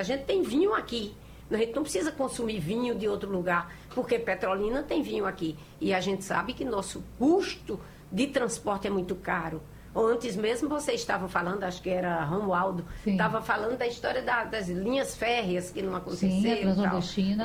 A gente tem vinho aqui. A gente não precisa consumir vinho de outro lugar, porque Petrolina tem vinho aqui. E a gente sabe que nosso custo de transporte é muito caro. Antes mesmo você estava falando, acho que era Romualdo, estava falando da história das linhas férreas que não aconteceram. Sim, a Transnordestina,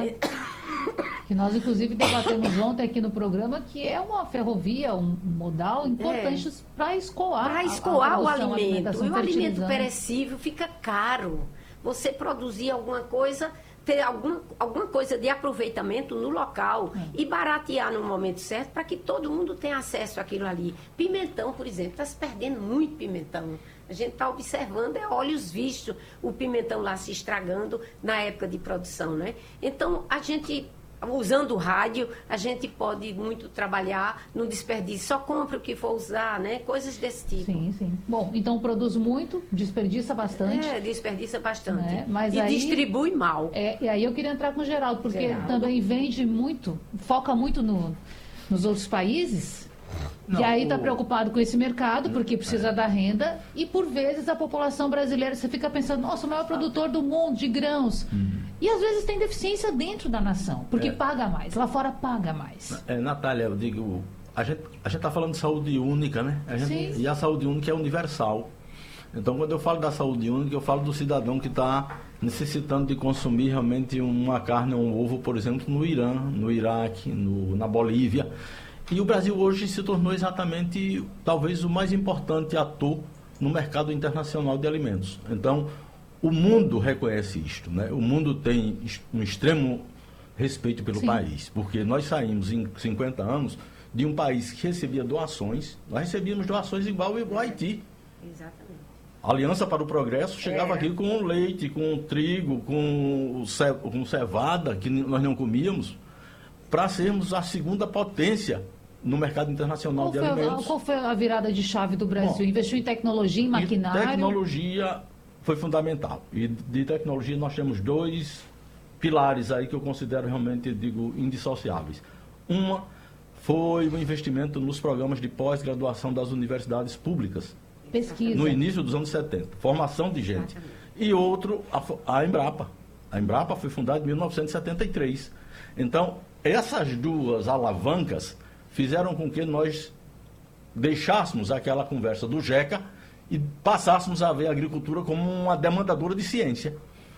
que nós inclusive debatemos ontem aqui no programa, que é uma ferrovia, um modal importante para escoar. Para escoar o alimento. E o alimento fertilizante. perecível fica caro. Você produzir alguma coisa, ter alguma coisa de aproveitamento no local e baratear no momento certo para que todo mundo tenha acesso àquilo ali. Pimentão, por exemplo, está se perdendo muito pimentão. A gente está observando, olhos vistos, o pimentão lá se estragando na época de produção, né? Então, a gente, usando o rádio, a gente pode muito trabalhar no desperdício. Só compra o que for usar, né? Coisas desse tipo. Sim, sim. Bom, então produz muito, desperdiça bastante. Desperdiça bastante. Né? Mas e aí, distribui mal. E aí eu queria entrar com o Geraldo, porque também vende muito, foca muito nos outros países. Não, e aí está preocupado com esse mercado, porque precisa da renda, e por vezes a população brasileira, você fica pensando, nossa, o maior produtor do mundo de grãos. E às vezes tem deficiência dentro da nação, porque paga mais, lá fora paga mais. Natália, eu digo, a gente está falando de saúde única, né? E a saúde única é universal. Então, quando eu falo da saúde única, eu falo do cidadão que está necessitando de consumir realmente uma carne ou um ovo, por exemplo, no Irã, no Iraque, na Bolívia. E o Brasil hoje se tornou exatamente, talvez, o mais importante ator no mercado internacional de alimentos. Então, o mundo reconhece isto, né? O mundo tem um extremo respeito pelo país, porque nós saímos em 50 anos de um país que recebia doações, nós recebíamos doações igual ao Haiti. Exatamente. A Aliança para o Progresso chegava aqui com leite, com trigo, com cevada, que nós não comíamos, para sermos a segunda potência no mercado internacional de alimentos. Qual foi a virada de chave do Brasil? Investiu em tecnologia, em maquinário? Tecnologia foi fundamental. E de tecnologia nós temos dois pilares aí que eu considero realmente, indissociáveis. Uma foi o investimento nos programas de pós-graduação das universidades públicas. Pesquisa. No início dos anos 70. Formação de gente. E outro, a Embrapa. A Embrapa foi fundada em 1973. Então, essas duas alavancas fizeram com que nós deixássemos aquela conversa do JECA e passássemos a ver a agricultura como uma demandadora de ciência.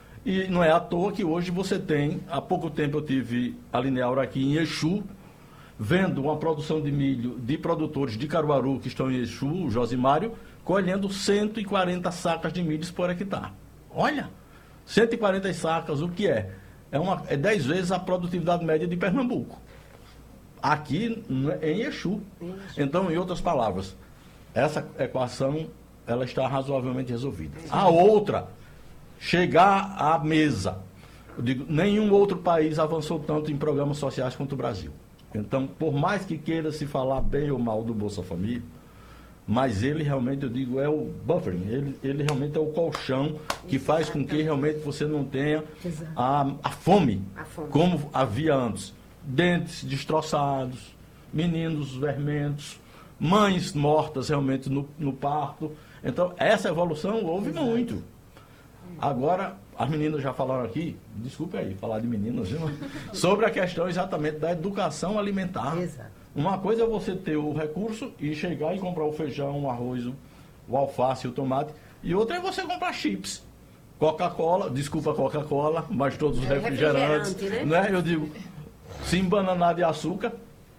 E não é à toa que hoje você tem, há pouco tempo eu tive a Lineaura aqui em Exu, vendo uma produção de milho de produtores de Caruaru que estão em Exu, o Josimário, colhendo 140 sacas de milho por hectare. Olha, 140 sacas, o que é? É 10 vezes a produtividade média de Pernambuco. Aqui em Exu. Então, em outras palavras, essa equação ela está razoavelmente resolvida. A outra, chegar à mesa. Eu digo, nenhum outro país avançou tanto em programas sociais quanto o Brasil. Então, por mais que queira se falar bem ou mal do Bolsa Família, mas ele realmente, eu digo, é o buffering, ele realmente é o colchão que faz com que realmente você não tenha a fome, como havia antes. Dentes destroçados, meninos vermelhos, mães mortas realmente no parto. Então, essa evolução houve muito. Agora, as meninas já falaram aqui, desculpe aí falar de meninas, viu? Sobre a questão exatamente da educação alimentar. Exato. Uma coisa é você ter o recurso e chegar e comprar o feijão, o arroz, o alface, o tomate. E outra é você comprar chips. Coca-Cola, desculpa Coca-Cola, mas todos os refrigerantes. Né? Eu digo, se embananar de açúcar,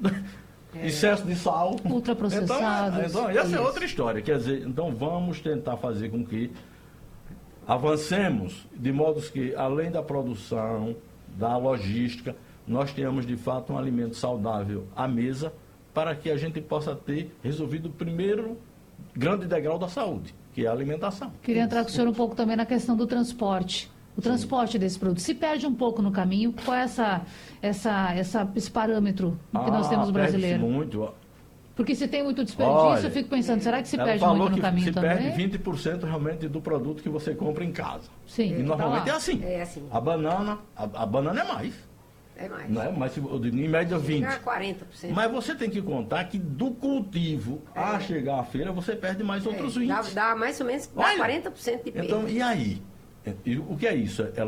excesso de sal. Ultraprocessados. Então essa é outra história. Quer dizer, então vamos tentar fazer com que avancemos de modo que, além da produção, da logística, nós tenhamos de fato um alimento saudável à mesa para que a gente possa ter resolvido o primeiro grande degrau da saúde, que é a alimentação. Queria entrar com o senhor um pouco também na questão do transporte. O transporte desse produto se perde um pouco no caminho. Qual é esse parâmetro que nós temos brasileiro? Muito. Porque se tem muito desperdício, eu fico pensando, será que se perde muito no caminho também? Se perde 20% realmente do produto que você compra em casa. Sim. E normalmente é assim. É assim. A banana é mais. É mais. Não é? Mas eu digo, em média 20%. Chega a 40%. Mas você tem que contar que do cultivo a chegar à feira, você perde mais outros 20%. Dá mais ou menos 40% de perda. Então, e aí? O que é isso?